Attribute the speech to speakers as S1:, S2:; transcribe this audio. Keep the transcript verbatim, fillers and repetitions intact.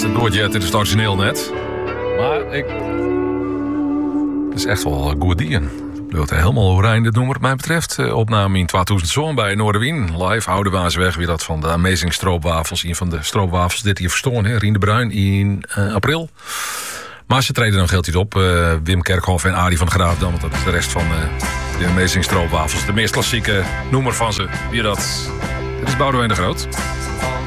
S1: het goed, ja, het is het origineel net. Maar ik... Het is echt wel goed dien. Het helemaal oranje nummer wat mij betreft. Opname in tweeduizend zo'n bij Noorderwien. Live, Oude Waasweg, weer dat van de Amazing Stroopwafels. Een van de stroopwafels dit hier verstoren, hè? Rien de Bruin in uh, april. Maar ze treden nog heel tijd op. Uh, Wim Kerkhoff en Arie van Graaf dan. Want dat is de rest van uh, de Amazing Stroopwafels. De meest klassieke noemer van ze. Wie dat? Dit is Boudewijn de Groot.